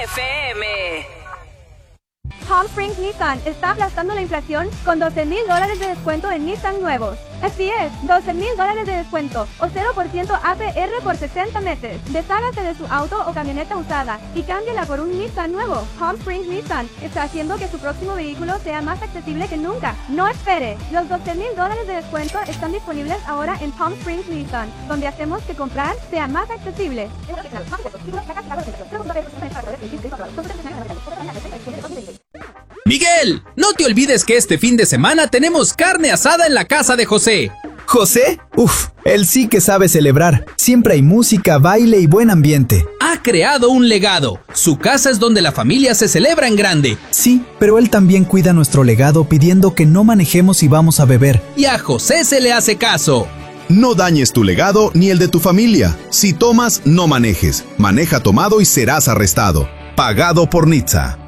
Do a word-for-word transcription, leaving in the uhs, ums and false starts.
F M. Palm Springs Nissan está aplastando la inflación con doce mil dólares de descuento en Nissan nuevos. Así es, doce mil dólares de descuento o cero por ciento A P R por sesenta meses. Deshágase de su auto o camioneta usada y cámbiala por un Nissan nuevo. Palm Springs Nissan está haciendo que su próximo vehículo sea más accesible que nunca. No espere. Los doce mil dólares de descuento están disponibles ahora en Palm Springs Nissan, donde hacemos que comprar sea más accesible. Miguel, no te olvides que este fin de semana tenemos carne asada en la casa de José. ¿José? Uf, él sí que sabe celebrar. Siempre hay música, baile y buen ambiente. Ha creado un legado. Su casa es donde la familia se celebra en grande. Sí, pero él también cuida nuestro legado pidiendo que no manejemos y vamos a beber. Y a José se le hace caso. No dañes tu legado ni el de tu familia. Si tomas, no manejes. Maneja tomado y serás arrestado. Pagado por N H T S A.